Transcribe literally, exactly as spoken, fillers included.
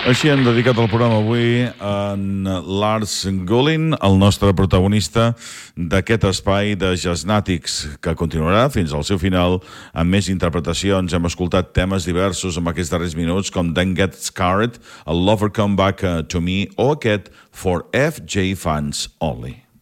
Així hem dedicat el programa avui a Lars Gullin, el nostre protagonista d'aquest espai de Jazznàtics, que continuarà fins al seu final amb més interpretacions. Hem escoltat temes diversos en aquests darrers minuts, com Don't Get Scared, el Lover Come Back to Me o aquest For F J Fans Only.